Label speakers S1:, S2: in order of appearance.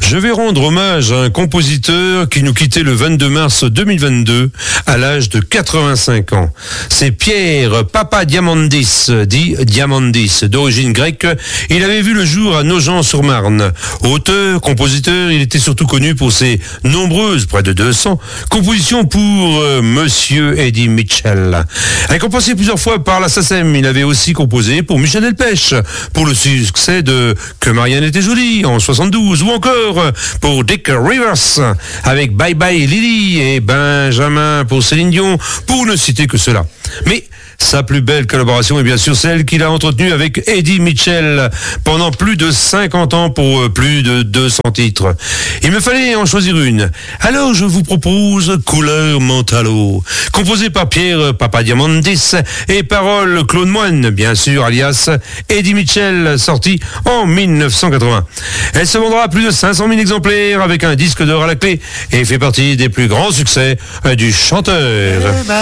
S1: Je vais rendre hommage à un compositeur qui nous quittait le 22 mars 2022 à l'âge de 85 ans. C'est Pierre Papadiamandis, dit Diamandis, d'origine grecque. Il avait vu le jour à Nogent-sur-Marne. Auteur, compositeur, il était surtout connu pour ses nombreuses, près de 200, compositions pour Monsieur Eddie Mitchell. Récompensé plusieurs fois par la SACEM, il avait aussi composé pour Michel Delpech, pour le succès de Que Marianne était jolie en 72, ou encore pour Dick Rivers avec Bye Bye Lily et Benjamin pour Céline Dion, pour ne citer que cela. Mais sa plus belle collaboration est bien sûr celle qu'il a entretenue avec Eddie Mitchell pendant plus de 50 ans pour plus de 200 titres. Il me fallait en choisir une. Alors je vous propose Couleur Mentalo, composé par Pierre Papadiamandis et paroles Claude Moine, bien sûr, alias Eddie Mitchell, sorti en 1980. Elle se vendra à plus de 500 000 exemplaires avec un disque d'or à la clé et fait partie des plus grands succès du chanteur.